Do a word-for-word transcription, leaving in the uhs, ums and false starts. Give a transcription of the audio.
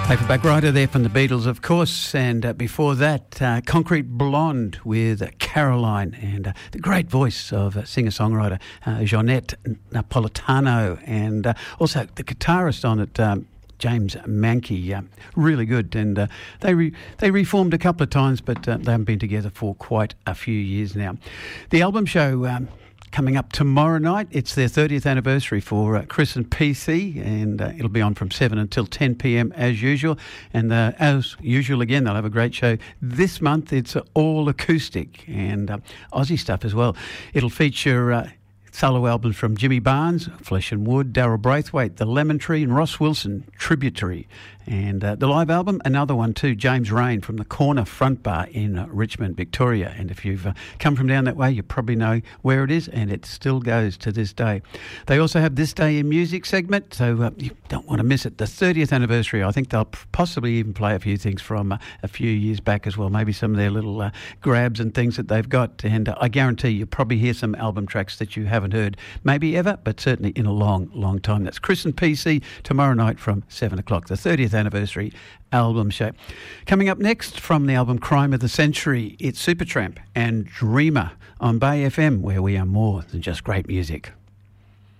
Paperback Writer there from the Beatles, of course, and uh, before that, uh, Concrete Blonde with uh, Caroline, and uh, the great voice of uh, singer-songwriter uh, Jeanette Napolitano, and uh, also the guitarist on it, um, James Mankey, uh, really good, and uh, they re- they reformed a couple of times, but uh, they haven't been together for quite a few years now. The album show um, coming up tomorrow night. It's their thirtieth anniversary for uh, Chris and P C, and uh, it'll be on from seven until ten p.m. as usual. And uh, as usual, again, they'll have a great show. This month, it's uh, all acoustic and uh, Aussie stuff as well. It'll feature Uh, solo albums from Jimmy Barnes, Flesh and Wood, Daryl Braithwaite, The Lemon Tree, and Ross Wilson, Tributary. And uh, the live album, another one too, James Rain from the Corner Front Bar in uh, Richmond, Victoria. And if you've uh, come from down that way, you probably know where it is, and it still goes to this day. They also have This Day in Music segment, so uh, you don't want to miss it. The thirtieth anniversary, I think they'll possibly even play a few things from uh, a few years back as well, maybe some of their little uh, grabs and things that they've got. And uh, I guarantee you'll probably hear some album tracks that you haven't heard, maybe ever, but certainly in a long, long time. That's Chris and P C tomorrow night from seven o'clock, the thirtieth anniversary album show. Coming up next from the album Crime of the Century, it's Supertramp and Dreamer on Bay F M, where we are more than just great music.